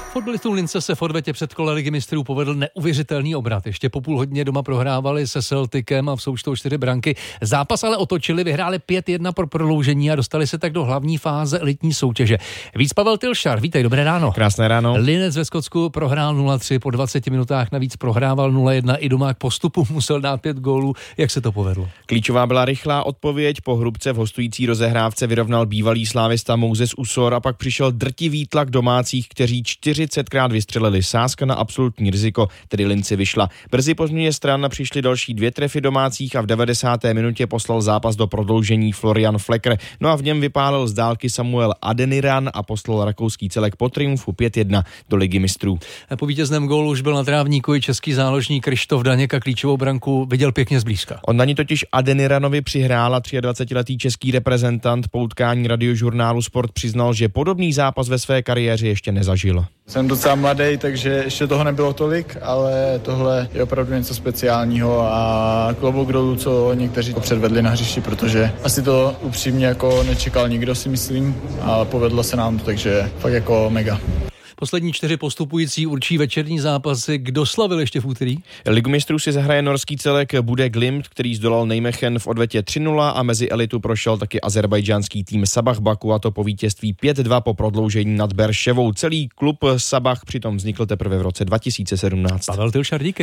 Fotbalistům Lince se v odvetě před kole Ligy mistrů povedl neuvěřitelný obrat. Ještě po půl hodině doma prohrávali se Celticem a v součtu 4 branky. Zápas ale otočili, vyhráli 5-1 pro prodloužení a dostali se tak do hlavní fáze elitní soutěže. Víc Pavel Tylšar, vítej, dobré ráno. Krásné ráno. Linec ve Skotsku prohrál 0-3, po 20 minutách navíc prohrával 0-1, i doma k postupu musel dát 5 gólů. Jak se to povedlo? Klíčová byla rychlá odpověď, po hrubce v hostující rozehrávce vyrovnal bývalý slávista Moses Usor a pak přišel drtivý tlak domácích, kteří 40krát vystřelili. Sázka na absolutní riziko, tedy Linci vyšla. Brzy po změně stran přišly další 2 trefy domácích a v 90. minutě poslal zápas do prodloužení Florian Flecker. No a v něm vypálil z dálky Samuel Adeniran a poslal rakouský celek po triumfu 5-1 do Ligy mistrů. Po vítězném gólu už byl na trávníku i český záložník Krištof Daněk a klíčovou branku viděl pěkně zblízka. On na ní totiž Adeniranovi přihrála 23letý český reprezentant. Po utkání radiožurnálu Sport přiznal, že podobný zápas ve své kariéře ještě nezažil. Jsem docela mladý, takže ještě toho nebylo tolik, ale tohle je opravdu něco speciálního a klobouk dolů, co někteří předvedli na hřišti, protože asi to upřímně jako nečekal nikdo, si myslím, a povedlo se nám to, takže fakt jako mega. Poslední 4 postupující určí večerní zápasy. Kdo slavil ještě v úterý? Ligu mistrů si zahraje norský celek Bude Glimt, který zdolal Nijmegen v odvetě 3-0 a mezi elitu prošel taky azerbajdžánský tým Sabah Baku, a to po vítězství 5-2 po prodloužení nad Berševou. Celý klub Sabah přitom vznikl teprve v roce 2017. Pavel Tylšar, díky.